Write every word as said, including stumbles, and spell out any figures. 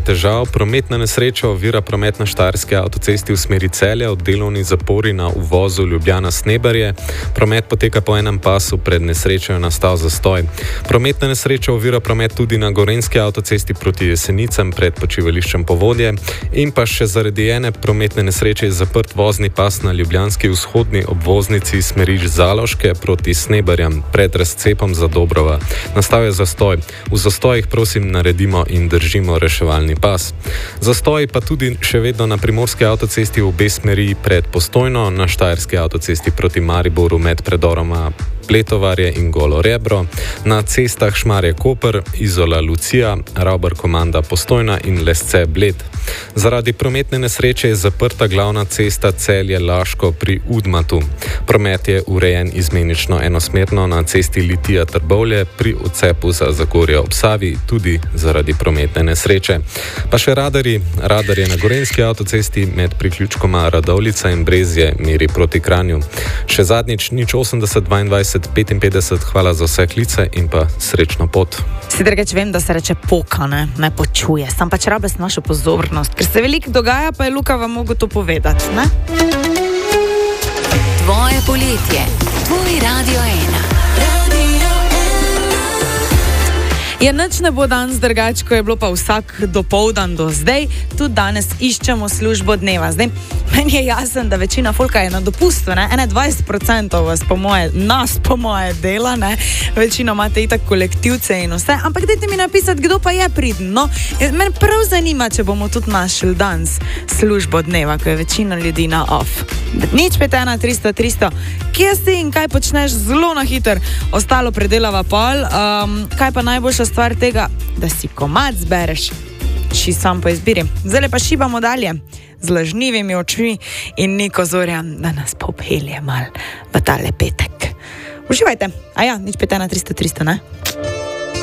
težav. Prometna nesreča ovira promet na Štajerski avtocesti v smeri Celja od delovni zapori na uvozu Ljubljana-Sneberje. Promet poteka po enem pasu, pred nesrečo je nastal zastoj. Prometna nesreča ovira promet tudi na Gorenjski avtocesti proti Jesenicam pred počivališčem Povodje. In pa še zaradi ene prometne nesreče je zaprt vozni pas na ljubljanski vzhodni obvoznici smerišč Zaloške proti Sneberjam pred razcepom za Dobrova. Nastal je zastoj. V zastojih prosim naredimo in držimo reševalni pas. Zastoji pa tudi še vedno na Primorski avtocesti v obe smeri pred Postojno, na Štajerski avtocesti proti Mariboru med predoroma Pletovarje in Golo Rebro, na cestah Šmarje-Koper, Izola Lucija, Ravbar-Komanda Postojna in Lesce Bled. Zaradi prometne nesreče je zaprta glavna cesta Celje-Laško pri Udmatu. Promet je urejen izmenično enosmerno na cesti Litija-Trbovlje pri odcepu za Zagorje ob Savi, tudi zaradi prometne nesreče. Pa še radarji. Radar je na Gorenjski avtocesti med priključkoma Radovljica in Brezje meri proti Kranju. Še zadnjič nič osemdeset dvaindvajset petinpetdeset, hvala za vse klice in pa srečno pot. Si drugače vem, da se reče poka, ne, ne počuje, sam pač rabes našo pozornost, ker se veliko dogaja, pa je Luka vam mogel to povedati, ne? Tvoje poletje, tvoj Radio ena. Ja, nič ne bo danes drugače, je bilo pa vsak dopoldan do zdaj, tudi danes iščemo službo dneva. Zdaj, meni je jasen, da večina folka je na dopustu, ne, ene dvajset procentov vas po moje, nas po moje dela, ne, večino imate itak kolektivce in vse, ampak dajte mi napisati, kdo pa je pridn, no, meni prav zanima, če bomo tudi našli danes službo dneva, ko je večina ljudi na off. Nič pet ena tristo tristo, kje si in kaj počneš, zelo na hiter, ostalo predelava pol, um, kaj pa najboljša stvar tega, da si komad zbereš, ši sam po izbiri. Zdaj pa šibamo dalje z lažnivimi očmi in Niko Zorjan, da nas popelje mal v tale petek. Uživajte, a ja, nič pet ena tristo tristo, ne?